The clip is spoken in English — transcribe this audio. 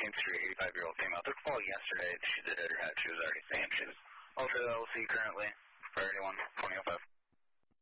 15th Street, 85-year-old female. Took a fall yesterday. She did hit her head. She was already saying she was ultra LC currently. Priority 1, 2005.